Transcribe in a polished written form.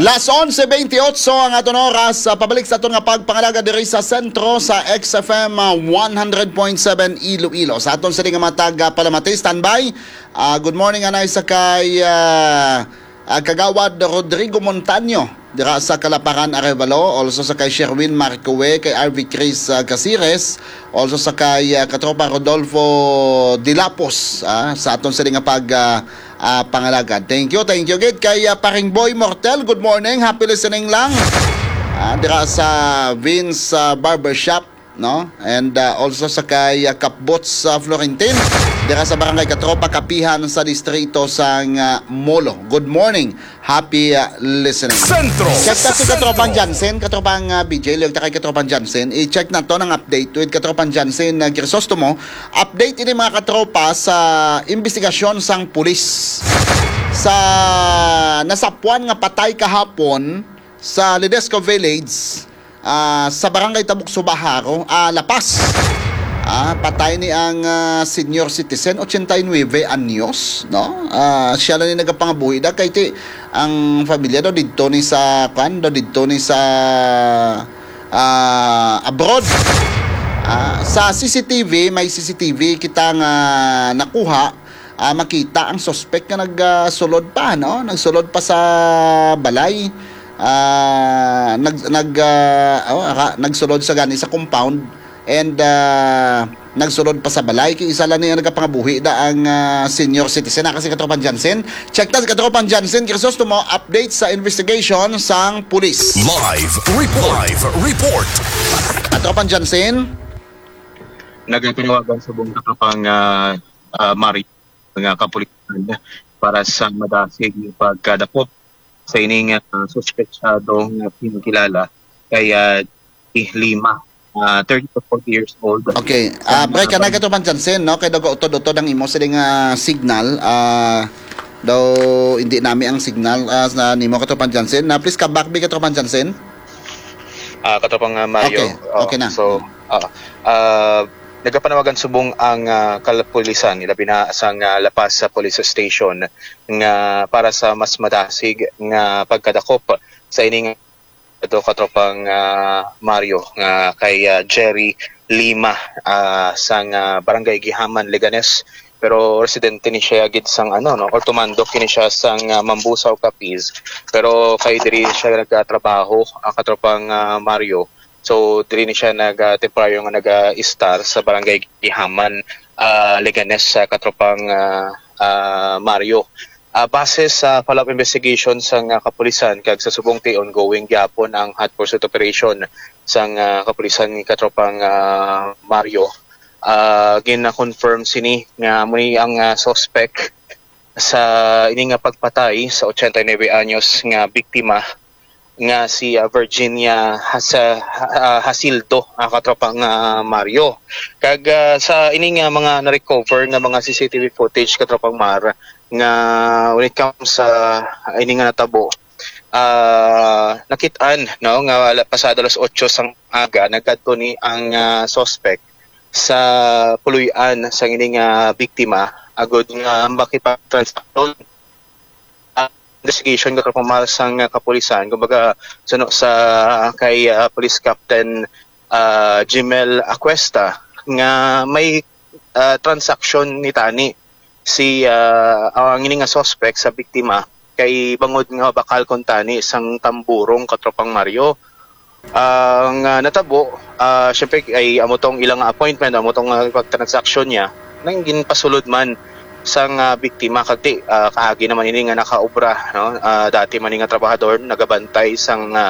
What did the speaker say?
Las 11:28 ang aton oras, pabalik sa aton nga pagpangalaga diri sa sentro sa XFM 100.7 Iloilo. Sa aton sa nga matag palamati, standby. Good morning anay sa kay Kagawad Rodrigo Montaño dira sa Kalaparan, Arevalo. Also sa kay Sherwin Marcoe, kay RV Chris Casires. Also sa kay Katropa Rodolfo Dilapos sa aton sa nga pangalagan. Thank you gid kay Paring Boy Mortel. Good morning, happy listening lang dira sa Vince Barbershop, no? And also sa kay Kapbots Florentin dira sa Barangay Katropa Kapihan sa distrito sa Molo. Good morning, happy listening. Sentro. Check na si Katropang Jansen, Katropang BJ, liwag ta kay Katropang Jansen. I-check na to ng update with Katropang Jansen Crisostomo. Update ini mga katropa sa investigasyon sang pulis sa nasapuan nga patay kahapon sa Ledesco Village sa Barangay Tabuk Subaharo, Lapas. Patay ni ang senior citizen, 89 anyos, no? Siya lang ni nagapangabuhi da kay ti ang pamilya daw didto ni sa abroad. Sa CCTV, may CCTV kita nga nakuha, makita ang suspect nga nagsulod pa, no? Nagsulod pa sa balay. Nagsulod sa gani sa compound. And nagsulod pa sa balay kay isa lang niya nagapangabuhi da ang senior citizen kasi Katropan Jansen. Check ta si Katropan Jansen Crisostomo, update sa investigation sang pulis. Live report. Katropan Jansen, nagpanawagan sa buong Katropang Mari ng kapulisan para sa madasig pagkadakop sa ining suspetsadong pinakilala kay Lima. 30 to 40 years old. Okay. Break ka na Katropan Jansen, no? Kay daw utod-utod ang imo sa signal. Daw hindi nami ang signal na nimo Katropan Jansen. Please come back Katropan Jansen. Katropang Mario. Okay na. So, nagapanawagan subong ang kapulisan ilabi na sang Lapas sa Police Station nga para sa mas madasig nga pagkadakop sa ining ito Katropang Mario nga kay Jerry Lima sang Barangay Gihaman, Leganes, pero residente ni siya gid sang or tumandok kini siya sang Mambusaw, Capiz, pero kay diri siya nagtrabaho Katropang Mario. So diri ni siya nag-temporaryo nga nag-star sa Barangay Gihaman, Leganes, Katropang Mario. Base sa follow-up investigation sang kapulisan kag sa subong ti ongoing gyapon ang hot pursuit operation sang kapulisan ni Katropang Mario, gina-confirm sini nga muni ang suspect sa ini nga pagpatay sa 89 anyos nga biktima nga si Virginia Hasildo, Katropang Mario. Kag sa ini nga mga na-recover nga mga CCTV footage Katropang Mar nga when it comes sa ini nga natabo, nakitaan no nga pasado alas 8 sang aga nagkadto ni ang suspect sa puluyan sang ini nga biktima agud nga makipag-transaction investigation ko pumasang kapulisan kumbaga sa kay Police Captain Jimel Aquesta nga may transaction ni tani si ang ini nga suspect sa biktima kay bangod nga bakal kontani isang tamburong Katropang Mario. Ang natabo syempre ay amotong ilang appointment amotong pagtransaksyon niya nang ginpasulod man sang biktima kagti kaagi naman ini nga nakaobra no, dati man nga trabahador nagabantay sang